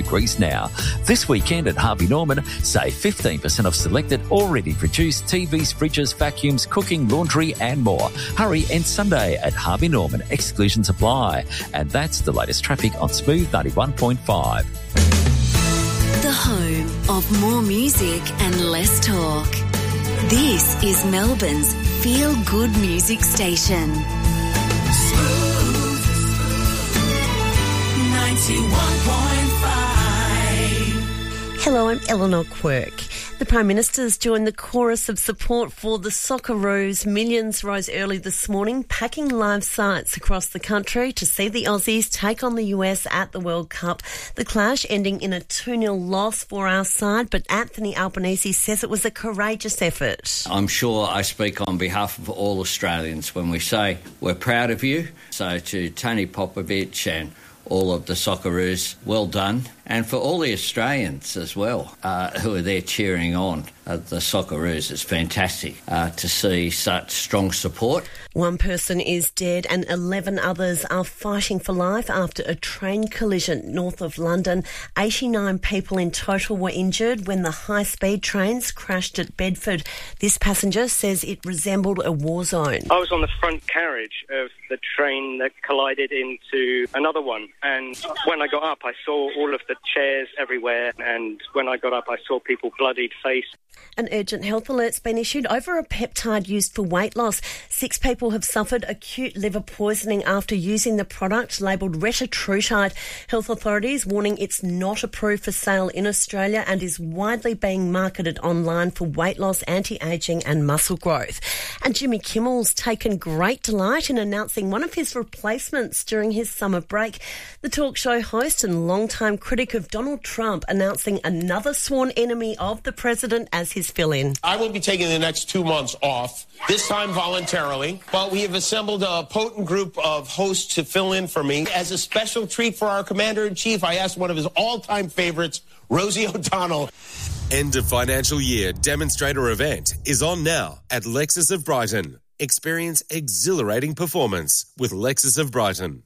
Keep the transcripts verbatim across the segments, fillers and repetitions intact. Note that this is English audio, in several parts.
degrees now. This weekend at Harvey Norman, save fifteen percent off selected already produced T Vs, fridges, vacuums, cooking, laundry and more. Hurry and Sunday at Harvey Norman. Exclusions apply. And that's the latest traffic on Smooth ninety-one point five. The home of more music and less talk. This is Melbourne's feel-good music station. Smooth ninety-one point five. Hello, I'm Eleanor Quirk. The Prime Minister's joined the chorus of support for the Socceroos. Millions rose early this morning, packing live sites across the country to see the Aussies take on the U S at the World Cup. The clash ending in a two nil loss for our side, but Anthony Albanese says it was a courageous effort. I'm sure I speak on behalf of all Australians when we say we're proud of you. So to Tony Popovic and all of the Socceroos, well done. And for all the Australians as well, uh, who are there cheering on uh, the Socceroos, it's fantastic uh, to see such strong support. One person is dead and eleven others are fighting for life after a train collision north of London. eighty-nine people in total were injured when the high-speed trains crashed at Bedford. This passenger says it resembled a war zone. I was on the front carriage of the train that collided into another one, and when I got up I saw all of the chairs everywhere, and when I got up I saw people bloodied face. An urgent health alert's been issued over a peptide used for weight loss. Six people have suffered acute liver poisoning after using the product labelled retatrutide. Health authorities warning it's not approved for sale in Australia and is widely being marketed online for weight loss, anti-ageing and muscle growth. And Jimmy Kimmel's taken great delight in announcing one of his replacements during his summer break. The talk show host and longtime critic of Donald Trump announcing another sworn enemy of the president as his fill-in. I will be taking the next two months off, this time voluntarily, but we have assembled a potent group of hosts to fill in for me. As a special treat for our Commander-in-Chief, I asked one of his all-time favorites, Rosie O'Donnell. End of financial year demonstrator event is on now at Lexus of Brighton. Experience exhilarating performance with Lexus of Brighton.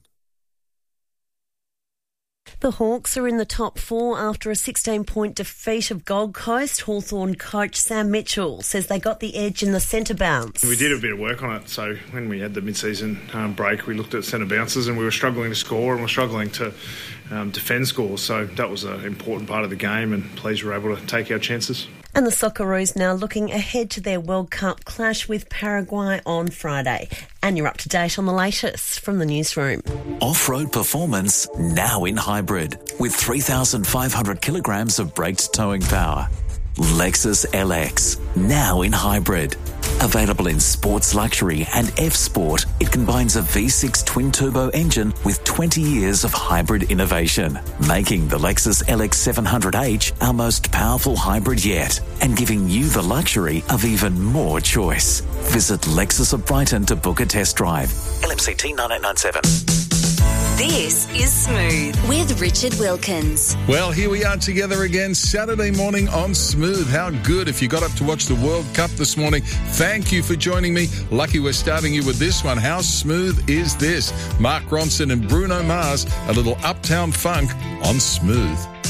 The Hawks are in the top four after a sixteen-point defeat of Gold Coast. Hawthorn coach Sam Mitchell says they got the edge in the centre bounce. We did a bit of work on it. So when we had the mid-season um, break, we looked at centre bounces and we were struggling to score and we were struggling to um, defend scores. So that was an important part of the game, and pleased we were able to take our chances. And the Socceroos now looking ahead to their World Cup clash with Paraguay on Friday. And you're up to date on the latest from the newsroom. Off-road performance now in hybrid with three thousand five hundred kilograms of braked towing power. Lexus L X, now in hybrid. Available in Sports Luxury and F-Sport, it combines a V six twin-turbo engine with twenty years of hybrid innovation, making the Lexus L X seven hundred H our most powerful hybrid yet, and giving you the luxury of even more choice. Visit Lexus of Brighton to book a test drive. L M C T nine eight nine seven. This is Smooth with Richard Wilkins. Well, here we are together again Saturday morning on Smooth. How good if you got up to watch the World Cup this morning. Thank you for joining me. Lucky we're starting you with this one. How smooth is this? Mark Ronson and Bruno Mars, a little Uptown Funk on Smooth.